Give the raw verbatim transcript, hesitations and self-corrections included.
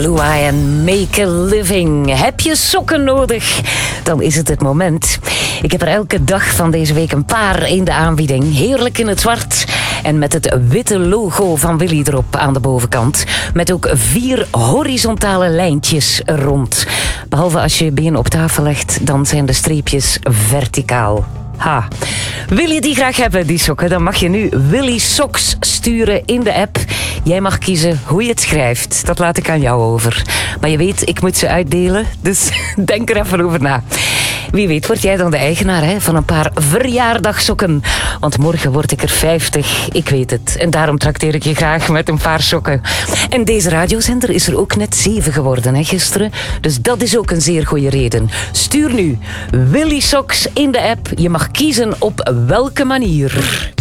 Blue Eye en Make a Living. Heb je sokken nodig? Dan is het het moment. Ik heb er elke dag van deze week een paar in de aanbieding. Heerlijk in het zwart. En met het witte logo van Willy erop aan de bovenkant. Met ook vier horizontale lijntjes er rond. Behalve als je je been op tafel legt, dan zijn de streepjes verticaal. Ha. Wil je die graag hebben, die sokken? Dan mag je nu Willy Socks sturen in de app. Jij mag kiezen hoe je het schrijft. Dat laat ik aan jou over. Maar je weet, ik moet ze uitdelen. Dus denk er even over na. Wie weet word jij dan de eigenaar hè, van een paar verjaardagsokken. Want morgen word ik er vijftig. Ik weet het. En daarom trakteer ik je graag met een paar sokken. En deze radiozender is er ook net zeven geworden hè, gisteren. Dus dat is ook een zeer goede reden. Stuur nu Willy Socks in de app. Je mag kiezen op welke manier.